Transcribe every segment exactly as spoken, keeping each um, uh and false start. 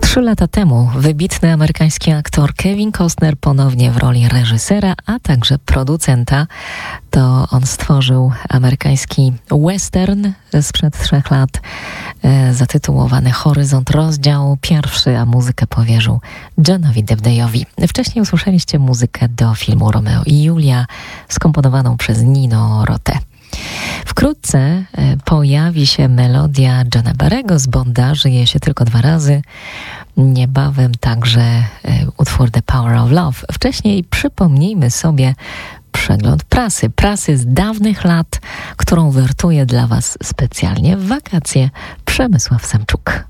Trzy lata temu wybitny amerykański aktor Kevin Costner ponownie w roli reżysera, a także producenta. To on stworzył amerykański western sprzed trzech lat e, zatytułowany Horyzont, rozdział pierwszy, a muzykę powierzył Johnowi Doubledayowi. Wcześniej usłyszeliście muzykę do filmu Romeo i Julia skomponowaną przez Nino Rotę. Wkrótce e, pojawi się melodia Johna Barry'ego z Bonda, żyje się tylko dwa razy. Niebawem także e, utwór The Power of Love. Wcześniej przypomnijmy sobie przegląd prasy. Prasy z dawnych lat, którą wertuje dla Was specjalnie w wakacje Przemysław Samczuk.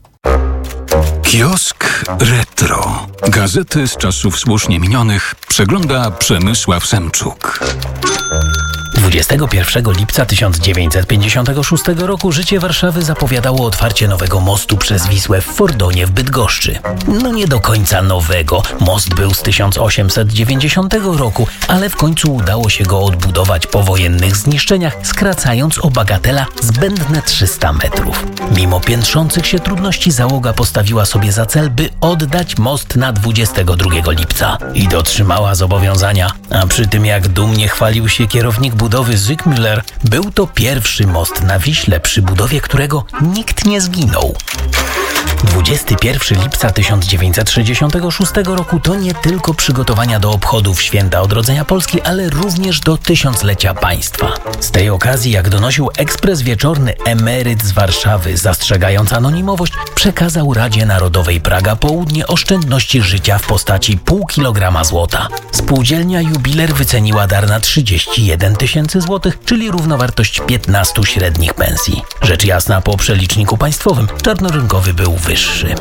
Kiosk Retro. Gazety z czasów słusznie minionych przegląda Przemysław Samczuk. dwudziestego pierwszego lipca tysiąc dziewięćset pięćdziesiątego szóstego roku życie Warszawy zapowiadało otwarcie nowego mostu przez Wisłę w Fordonie w Bydgoszczy. No nie do końca nowego. Most był z tysiąc osiemset dziewięćdziesiątego roku, ale w końcu udało się go odbudować po wojennych zniszczeniach, skracając o bagatela zbędne trzysta metrów. Mimo piętrzących się trudności załoga postawiła sobie za cel, by oddać most na dwudziestego drugiego lipca. I dotrzymała zobowiązania. A przy tym, jak dumnie chwalił się kierownik budowy Zygmuller, był to pierwszy most na Wiśle, przy budowie którego nikt nie zginął. dwudziestego pierwszego lipca tysiąc dziewięćset sześćdziesiątego szóstego roku to nie tylko przygotowania do obchodów Święta Odrodzenia Polski, ale również do tysiąclecia państwa. Z tej okazji, jak donosił ekspres wieczorny, emeryt z Warszawy, zastrzegając anonimowość, przekazał Radzie Narodowej Praga Południe oszczędności życia w postaci pół kilograma złota. Spółdzielnia Jubiler wyceniła dar na trzydzieści jeden tysięcy złotych, czyli równowartość piętnastu średnich pensji. Rzecz jasna, po przeliczniku państwowym czarnorynkowy był wyższy.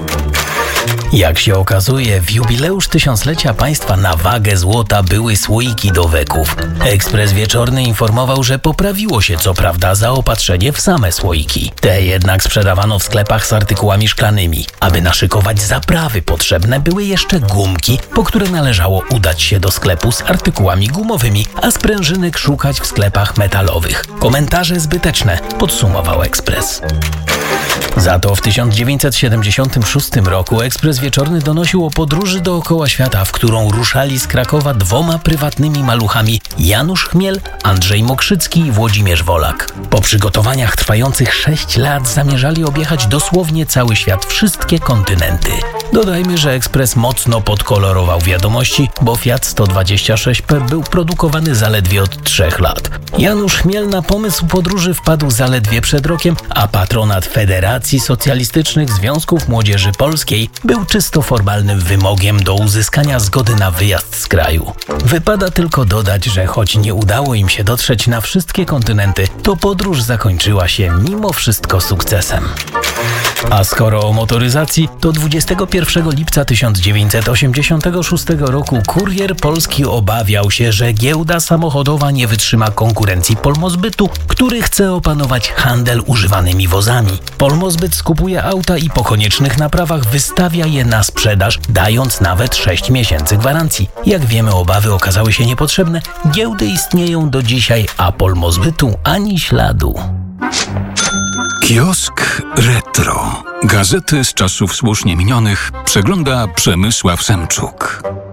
Jak się okazuje, w jubileusz tysiąclecia państwa na wagę złota były słoiki do weków. Ekspres wieczorny informował, że poprawiło się co prawda zaopatrzenie w same słoiki. Te jednak sprzedawano w sklepach z artykułami szklanymi. Aby naszykować zaprawy, potrzebne były jeszcze gumki, po które należało udać się do sklepu z artykułami gumowymi, a sprężynek szukać w sklepach metalowych. Komentarze zbyteczne, podsumował ekspres. Za to w tysiąc dziewięćset siedemdziesiątym szóstym roku ekspres wieczorny donosił o podróży dookoła świata, w którą ruszali z Krakowa dwoma prywatnymi maluchami Janusz Chmiel, Andrzej Mokrzycki i Włodzimierz Wolak. Po przygotowaniach trwających sześć lat zamierzali objechać dosłownie cały świat, wszystkie kontynenty. Dodajmy, że ekspres mocno podkolorował wiadomości, bo Fiat sto dwadzieścia sześć P był produkowany zaledwie od trzech lat. Janusz Chmiel na pomysł podróży wpadł zaledwie przed rokiem, a patronat Federacji Socjalistycznych Związków Młodzieży Polskiej był czysto formalnym wymogiem do uzyskania zgody na wyjazd z kraju. Wypada tylko dodać, że choć nie udało im się dotrzeć na wszystkie kontynenty, to podróż zakończyła się mimo wszystko sukcesem. A skoro o motoryzacji, to dwudziestego pierwszego lipca tysiąc dziewięćset osiemdziesiątego szóstego roku Kurier Polski obawiał się, że giełda samochodowa nie wytrzyma konkurencji Polmozbytu, który chce opanować handel używanymi wozami. Polmozbyt skupuje auta i po koniecznych naprawach wystawia je na sprzedaż, dając nawet sześć miesięcy gwarancji. Jak wiemy, obawy okazały się niepotrzebne. Giełdy istnieją do dzisiaj, a Polmozbytu ani śladu. Kiosk Retro. Gazety z czasów słusznie minionych przegląda Przemysław Samczuk.